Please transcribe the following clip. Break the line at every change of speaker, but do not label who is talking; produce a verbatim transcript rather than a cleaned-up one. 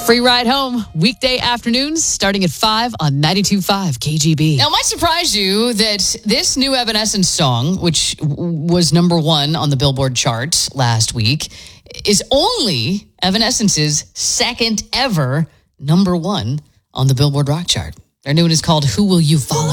Free ride home, weekday afternoons, starting at five on ninety-two point five K G B.
Now, it might surprise you that this new Evanescence song, which was number one on the Billboard charts last week, is only Evanescence's second ever number one on the Billboard Rock chart. Their new one is called Who Will You Follow?